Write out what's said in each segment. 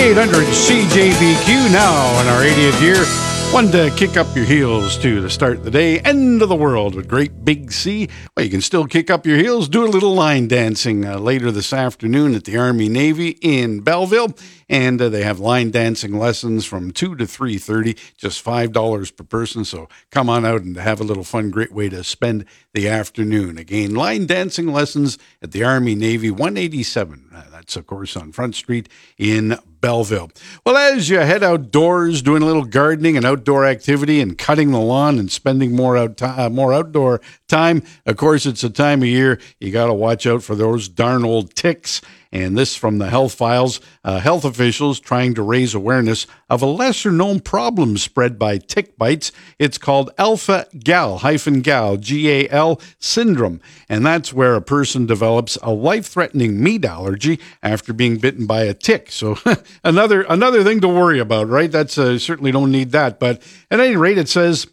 800 CJBQ now in our 80th year. One to kick up your heels to start the day. End of the world with Great Big Sea. Well, you can still kick up your heels. Do a little line dancing later this afternoon at the Army Navy in Belleville. And they have line dancing lessons from 2 to 3:30, just $5 per person. So come on out and have a little fun. Great way to spend the afternoon. Again, line dancing lessons at the Army Navy, 187. That's, of course, on Front Street in Belleville. Well, as you head outdoors, doing a little gardening and outdoor activity and cutting the lawn and spending more outdoor time, of course, it's a time of year you got to watch out for those darn old ticks. And this from the Health Files, health officials trying to raise awareness of a lesser-known problem spread by tick bites. It's called alpha-gal, G-A-L, syndrome. And that's where a person develops a life-threatening meat allergy after being bitten by a tick. So another thing to worry about, right? That's certainly don't need that. But at any rate, it says,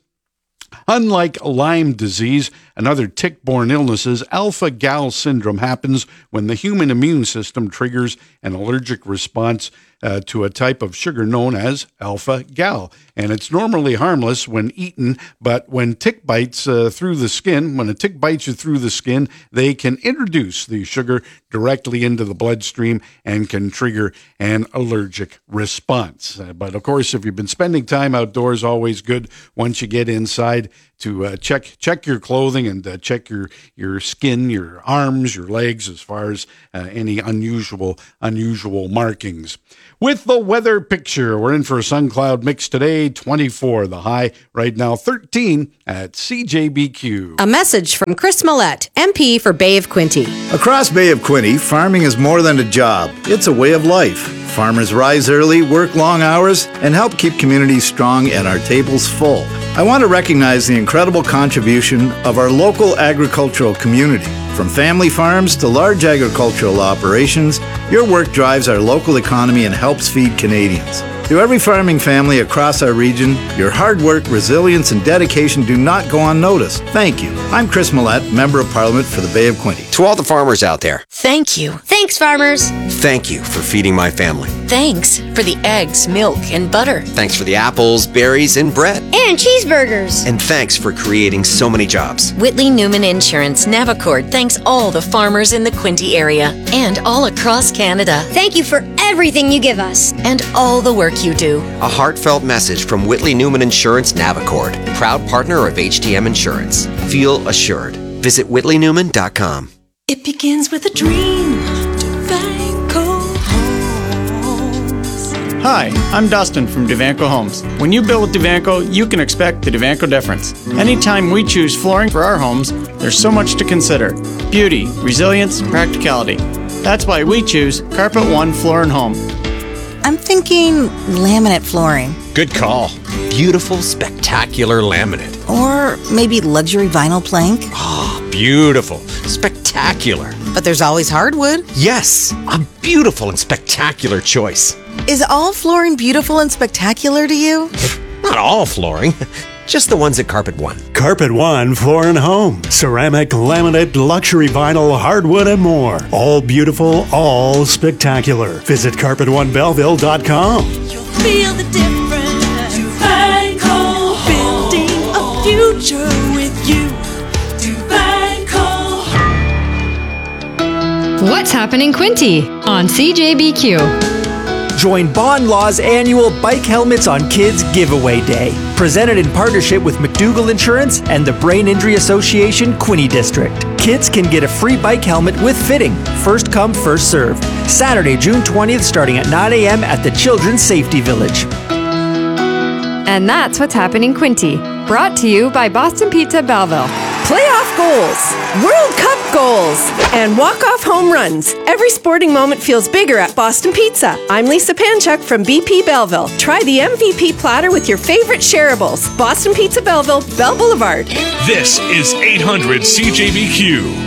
unlike Lyme disease and other tick-borne illnesses, alpha-gal syndrome happens when the human immune system triggers an allergic response to a type of sugar known as alpha-gal. And it's normally harmless when eaten, but when tick bites through the skin, when a tick bites you through the skin, they can introduce the sugar directly into the bloodstream and can trigger an allergic response. But of course, if you've been spending time outdoors, always good once you get inside to check your clothing and check your skin, your arms, your legs, as far as any unusual markings. With the weather picture, we're in for a sun cloud mix today, 24. The high right now, 13 at CJBQ. A message from Chris Millette, MP for Bay of Quinte. Across Bay of Quinte, farming is more than a job. It's a way of life. Farmers rise early, work long hours, and help keep communities strong and our tables full. I want to recognize the incredible contribution of our local agricultural community. From family farms to large agricultural operations, your work drives our local economy and helps feed Canadians. To every farming family across our region, your hard work, resilience, and dedication do not go unnoticed. Thank you. I'm Chris Millette, Member of Parliament for the Bay of Quinte. To all the farmers out there, thank you. Thanks, farmers. Thank you for feeding my family. Thanks for the eggs, milk, and butter. Thanks for the apples, berries, and bread. And cheeseburgers. And thanks for creating so many jobs. Whitley Newman Insurance Navicord thanks all the farmers in the Quinte area and all across Canada. Thank you for everything you give us. And all the work you do. A heartfelt message from Whitley Newman Insurance Navicord, proud partner of HTM Insurance. Feel assured. Visit whitleynewman.com. It begins with a dream. Devanco Homes. Hi, I'm Dustin from Devanco Homes. When you build with Devanco, you can expect the Devanco difference. Anytime we choose flooring for our homes, there's so much to consider. Beauty, resilience, practicality. That's why we choose Carpet One Floor & Home. I'm thinking laminate flooring. Good call. Beautiful, spectacular laminate. Or maybe luxury vinyl plank. Oh, beautiful. Spectacular. But there's always hardwood. Yes, a beautiful and spectacular choice. Is all flooring beautiful and spectacular to you? Not all flooring. Just the ones at Carpet One. Carpet One Floor & Home. Ceramic, laminate, luxury vinyl, hardwood, and more. All beautiful, all spectacular. Visit CarpetOneBelleville.com. You'll feel the difference. Devanco. Building a future with you. Devanco. What's happening Quinte on CJBQ? Join Bond Law's annual Bike Helmets on Kids Giveaway Day. Presented in partnership with McDougall Insurance and the Brain Injury Association Quinte District. Kids can get a free bike helmet with fitting. First come, first served. Saturday, June 20th, starting at 9 a.m. at the Children's Safety Village. And that's what's happening Quinte. Brought to you by Boston Pizza Belleville. Playoff goals, World Cup goals, and walk-off home runs. Every sporting moment feels bigger at Boston Pizza. I'm Lisa Panchuk from BP Belleville. Try the MVP platter with your favorite shareables. Boston Pizza Belleville, Bell Boulevard. This is 800 CJBQ.